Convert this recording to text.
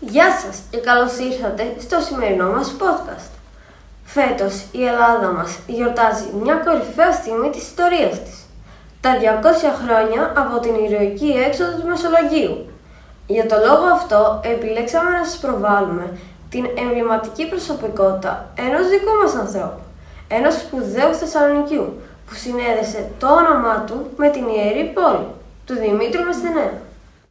Γεια σας και καλώς ήρθατε στο σημερινό μας podcast. Φέτος η Ελλάδα μας γιορτάζει μια κορυφαία στιγμή της ιστορίας της. Τα 200 χρόνια από την ηρωική έξοδο του Μεσολογγίου. Για το λόγο αυτό επιλέξαμε να σας προβάλλουμε την εμβληματική προσωπικότητα ενός δικού μας ανθρώπου, ενός σπουδαίου Θεσσαλονικιού, που συνέδεσε το όνομά του με την ιερή πόλη, του Δημήτρου Μεσθενέα.